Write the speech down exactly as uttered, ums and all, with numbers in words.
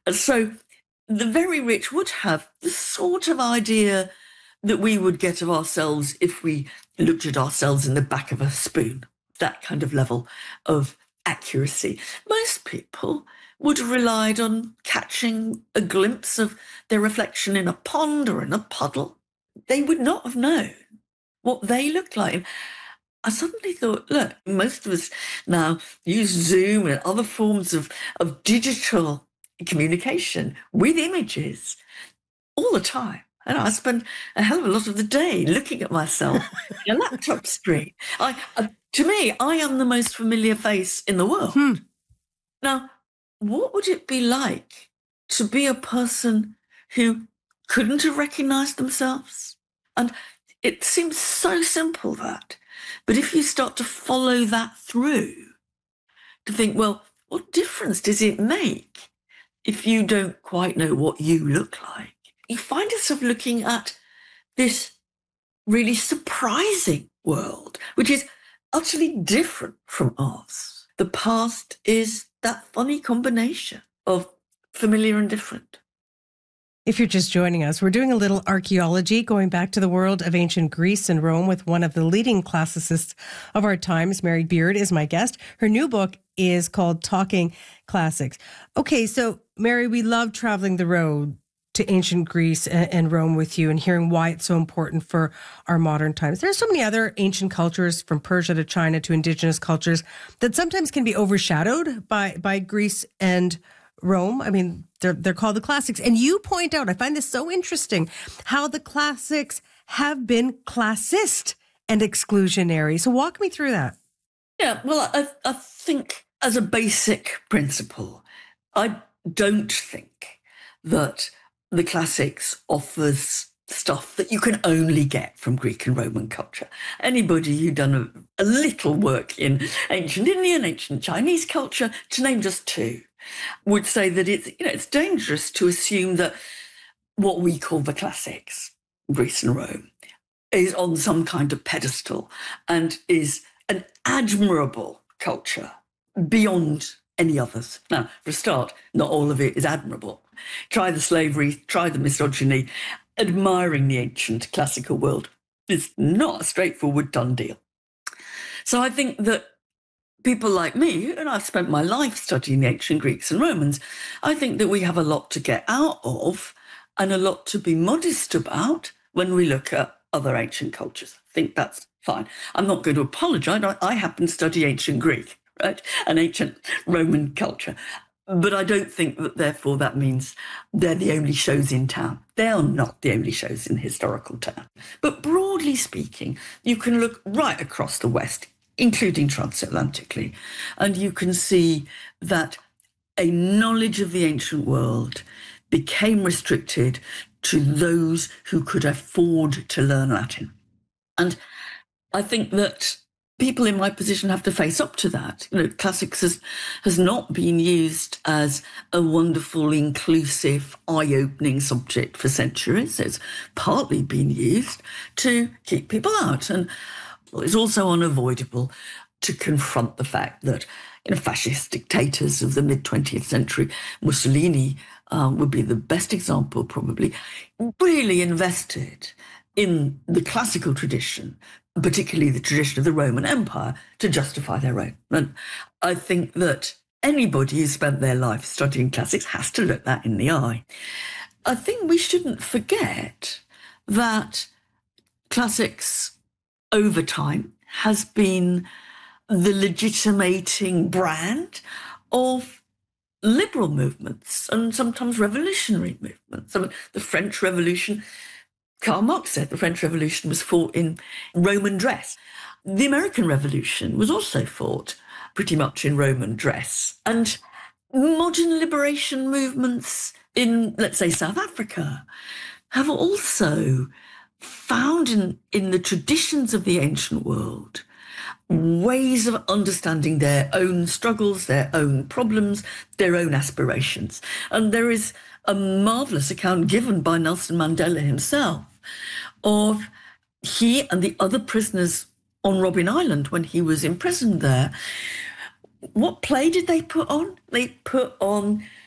And so the very rich would have the sort of idea that we would get of ourselves if we looked at ourselves in the back of a spoon, that kind of level of accuracy. Most people would have relied on catching a glimpse of their reflection in a pond or in a puddle. They would not have known what they looked like. I suddenly thought, look, most of us now use Zoom and other forms of, of digital communication with images all the time. And I spend a hell of a lot of the day looking at myself on a laptop screen. I, uh, to me, I am the most familiar face in the world. Hmm. Now, what would it be like to be a person who couldn't have recognized themselves? And it seems so simple, that. But if you start to follow that through, to think, well, what difference does it make if you don't quite know what you look like? You find yourself looking at this really surprising world, which is utterly different from ours. The past is that funny combination of familiar and different. If you're just joining us, we're doing a little archaeology going back to the world of ancient Greece and Rome with one of the leading classicists of our times. Mary Beard is my guest. Her new book is called Talking Classics. Okay, so Mary, we love traveling the road to ancient Greece and Rome with you and hearing why it's so important for our modern times. There's so many other ancient cultures, from Persia to China to indigenous cultures, that sometimes can be overshadowed by, by Greece and Rome. I mean, they're, they're called the classics. And you point out, I find this so interesting, how the classics have been classist and exclusionary. So walk me through that. Yeah, well, I, I think as a basic principle, I don't think that the classics offers stuff that you can only get from Greek and Roman culture. Anybody who'd done a, a little work in ancient Indian, ancient Chinese culture, to name just two, would say that it's, you know, it's dangerous to assume that what we call the classics, Greece and Rome, is on some kind of pedestal and is an admirable culture beyond any others. Now, for a start, not all of it is admirable. Try the slavery, try the misogyny. Admiring the ancient classical world is not a straightforward done deal. So I think that people like me, and I've spent my life studying the ancient Greeks and Romans, I think that we have a lot to get out of and a lot to be modest about when we look at other ancient cultures. I think that's fine. I'm not going to apologise. I, I happen to study ancient Greek, right, and ancient Roman culture. But I don't think that, therefore, that means they're the only shows in town. They are not the only shows in historical town. But broadly speaking, you can look right across the West, including transatlantically, and you can see that a knowledge of the ancient world became restricted to those who could afford to learn Latin. And I think that people in my position have to face up to that. You know, classics has, has not been used as a wonderful, inclusive, eye-opening subject for centuries. It's partly been used to keep people out. And it's also unavoidable to confront the fact that, you know, fascist dictators of the mid-twentieth century, Mussolini um, would be the best example probably, really invested in the classical tradition, particularly the tradition of the Roman Empire, to justify their own. And I think that anybody who spent their life studying classics has to look that in the eye. I think we shouldn't forget that classics over time has been the legitimating brand of liberal movements and sometimes revolutionary movements. I mean, the French Revolution, Karl Marx said the French Revolution was fought in Roman dress. The American Revolution was also fought pretty much in Roman dress. And modern liberation movements in, let's say, South Africa have also found in, in the traditions of the ancient world ways of understanding their own struggles, their own problems, their own aspirations. And there is a marvellous account given by Nelson Mandela himself of he and the other prisoners on Robben Island when he was imprisoned there. What play did they put on? They put on